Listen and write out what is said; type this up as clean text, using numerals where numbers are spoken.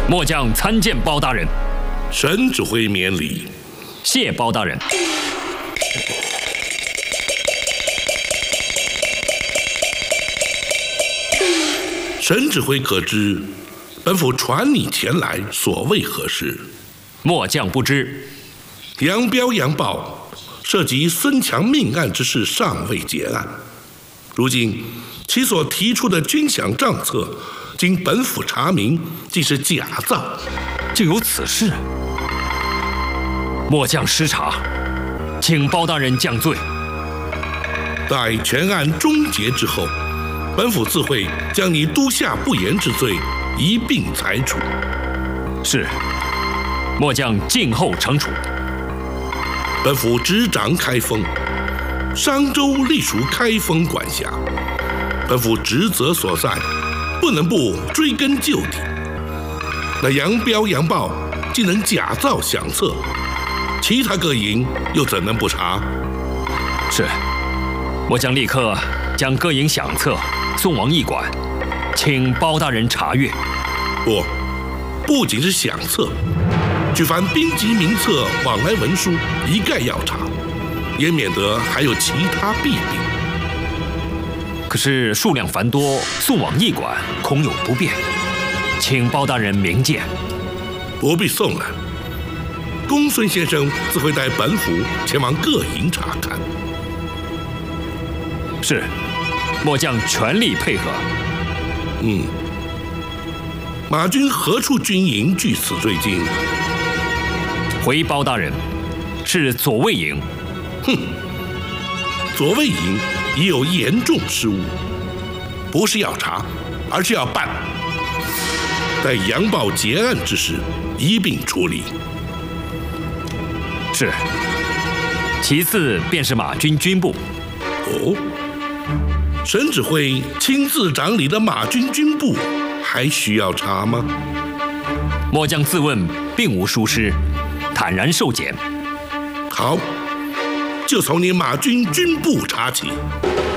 末将参见包大人。 沈指挥免礼。 谢包大人。 沈指挥可知，本府传你前来，所谓何事？ 末将不知。 杨彪、杨豹涉及孙强命案之事尚未结案，如今其所提出的军饷账册，经本府查明，竟是假造。 就有此事？末将失察，请包大人降罪。 待全案终结之后，本府自会将你督下不严之罪一并裁处。 是，末将静候惩处。 本府执掌开封，商州隶属开封管辖，本府职责所在，不能不追根究底。那杨彪、杨豹竟能假造饷册，其他各营又怎能不查？ 是，末将立刻将各营饷册送往驿馆，请包大人查阅。 不仅是饷册，举凡兵籍名册、往来文书，一概要查，也免得还有其他弊病。 可是数量繁多，送往驿馆恐有不便，请包大人明鉴。 不必送来，公孙先生自会带本府前往各营查看。 是，末将全力配合。 马军何处军营据此最近？ 回包大人，是左卫营。 左卫营已有严重失误，不是要查，而是要办。待杨豹结案之时，一并处理。 是。其次便是马军军部。 沈指挥亲自掌理的马军军部，还需要查吗？ 末将自问并无疏失，坦然受检。 好，就从你马军军部查起。